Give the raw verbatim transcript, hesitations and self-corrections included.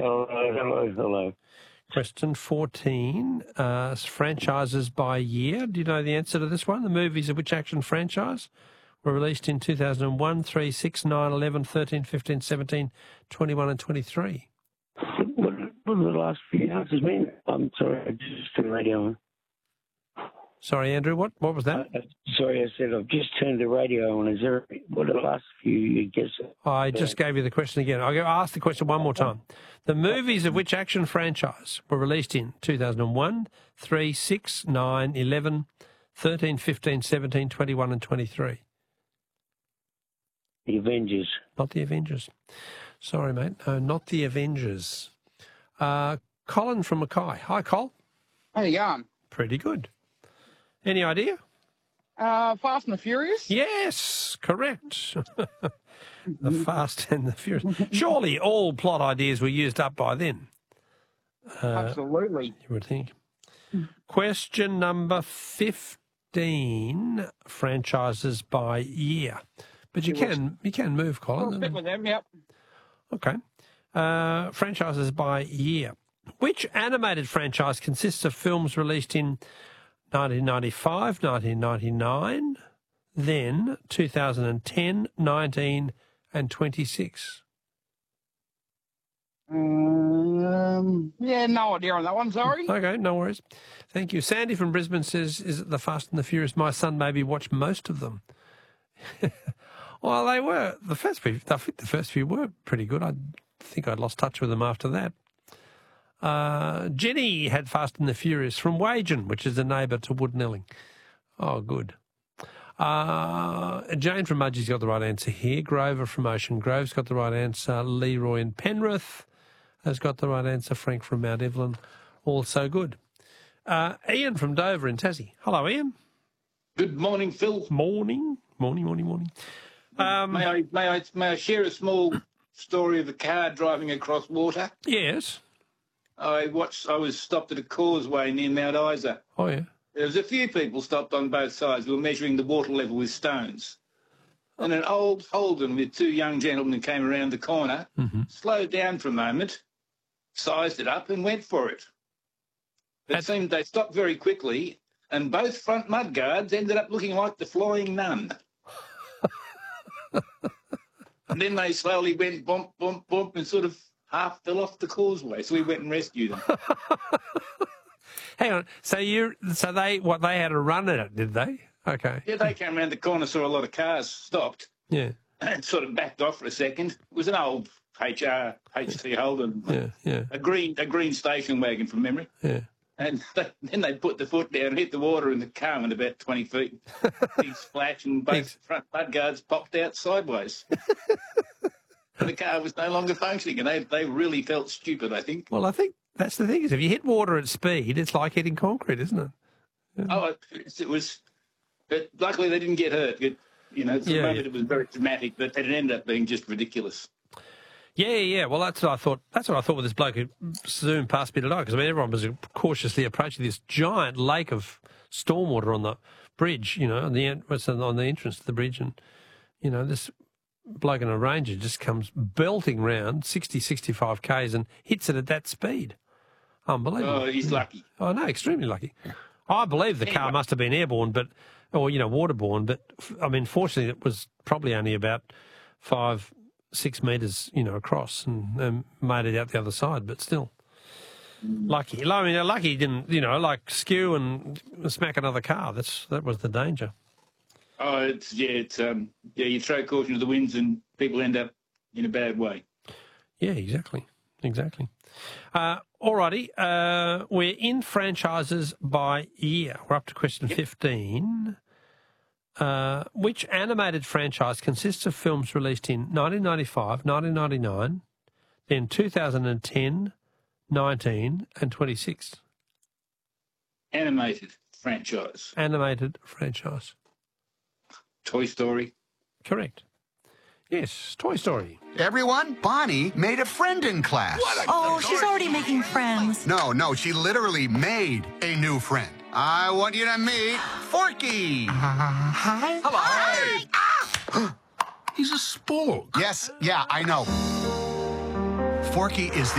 Hello, hello, hello. Question fourteen, uh, franchises by year. Do you know the answer to this one? The movies of which action franchise were released in two thousand one, three, six, nine, eleven, thirteen, fifteen, seventeen, twenty-one and twenty-three? What, what were the last few answers mean? I'm sorry, I just turned the radio on. Sorry, Andrew, what what was that? Uh, sorry, I said I've just turned the radio on. Is there, what are the last few you guess? I just gave you the question again. I'll go ask the question one more time. The movies of which action franchise were released in two thousand one, three, six, nine, eleven, thirteen, fifteen, seventeen, twenty-one and twenty-three? The Avengers. Not the Avengers. Sorry, mate. No, not the Avengers. Uh, Colin from Mackay. Hi, Col. How you going? Pretty good. Any idea? Uh, Fast and the Furious? Yes, correct. The Fast and the Furious. Surely all plot ideas were used up by then. Uh, Absolutely. You would think. Question number fifteen, franchises by year. But you can you can move, Colin. We'll stick with them, yep. Okay. Uh, franchises by year. Which animated franchise consists of films released in nineteen ninety-five, nineteen ninety-nine, then two thousand ten, nineteen and twenty-six? Um, yeah, no idea on that one, sorry. Okay, no worries. Thank you. Sandy from Brisbane says, is it The Fast and the Furious? My son maybe watched most of them. Well, they were. The first few, I think the first few were pretty good. I think I'd lost touch with them after that. Uh, Jenny had Fast and the Furious from Wagen, which is a neighbour to Woodnelling. Oh, good. Uh, Jane from Mudgee's got the right answer here. Grover from Ocean Grove's got the right answer. Leroy in Penrith has got the right answer. Frank from Mount Evelyn, also good. Uh, Ian from Dover in Tassie. Hello, Ian. Good morning, Phil. Morning. Morning, morning, morning. Um, may I may I may I share a small story of a car driving across water? Yes. I watched. I was stopped at a causeway near Mount Isa. Oh yeah. There was a few people stopped on both sides. We were measuring the water level with stones, and an old Holden with two young gentlemen came around the corner, mm-hmm. slowed down for a moment, sized it up, and went for it. It That's... seemed they stopped very quickly, and both front mudguards ended up looking like the Flying Nun. And then they slowly went bump, bump, bump, and sort of half fell off the causeway. So we went and rescued them. Hang on. So you, so they, what they had a run at it, did they? Okay. Yeah, they came around the corner, saw a lot of cars stopped. Yeah. And sort of backed off for a second. It was an old H R H T Holden. Yeah, yeah. A green, a green station wagon from memory. Yeah. And they, then they put the foot down and hit the water, and the car went about twenty feet. Big splash, and both Thanks. front mudguards popped out sideways. And the car was no longer functioning, and they they really felt stupid, I think. Well, I think that's the thing, is if you hit water at speed, it's like hitting concrete, isn't it? Yeah. Oh, it, it was... But luckily they didn't get hurt. It, you know, for Yeah, the moment yeah. it was very dramatic, but it ended up being just ridiculous. Yeah, yeah. Well, that's what I thought. That's what I thought with this bloke who zoomed past me today. Because I mean, everyone was cautiously approaching this giant lake of stormwater on the bridge. You know, on the on the entrance to the bridge, and you know, this bloke in a Ranger just comes belting round sixty, sixty-five k's and hits it at that speed. Unbelievable. Oh, he's lucky. Oh no, extremely lucky. I believe the car Anyway. must have been airborne, but or you know, waterborne. But I mean, fortunately, it was probably only about five. six metres, you know, across and, and made it out the other side, but still. Lucky. I mean, lucky he didn't, you know, like skew and smack another car. That's That was the danger. Oh, it's, yeah, it's, um, yeah, you throw caution to the winds and people end up in a bad way. Yeah, exactly. Exactly. Uh, all righty. Uh, we're in franchises by year. We're up to question Yep. fifteen. Uh, which animated franchise consists of films released in nineteen ninety-five, nineteen ninety-nine, then two thousand ten, nineteen and twenty-six? Animated franchise. Animated franchise. Toy Story. Correct. Yes, Toy Story. Everyone, Bonnie made a friend in class. Oh, she's already making friends. No, no, she literally made a new friend. I want you to meet Forky. Uh, hi. Hello. Hi. Ah! He's a spork. Yes, yeah, I know. Forky is the